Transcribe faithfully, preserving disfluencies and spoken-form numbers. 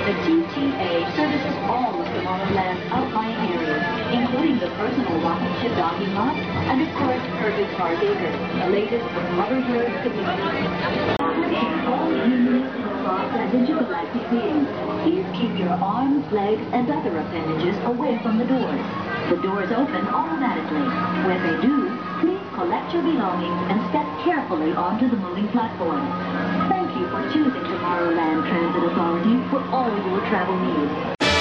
The T T A services all of Tomorrowland's outlying areas, including the personal rocket ship docking lot and, of course, Kirby's Park Acres, the latest from Hoverboard to all humans, robots, and intergalactic beings. Please keep your arms, legs, and other appendages away from the doors. The doors open automatically. When they do, please collect your belongings and step carefully onto the moving platform. Thank you for choosing Tomorrowland Transit Authority for all your travel needs.